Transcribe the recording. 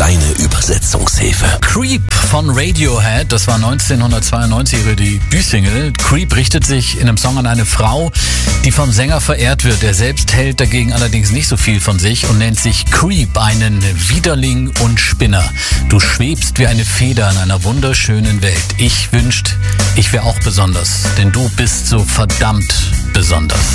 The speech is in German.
Deine Übersetzungshilfe. Creep von Radiohead, das war 1992 ihre Debütsingle. Creep richtet sich in einem Song an eine Frau, die vom Sänger verehrt wird. Er selbst hält dagegen allerdings nicht so viel von sich und nennt sich Creep, einen Widerling und Spinner. Du schwebst wie eine Feder in einer wunderschönen Welt. Ich wünschte, ich wäre auch besonders, denn du bist so verdammt besonders.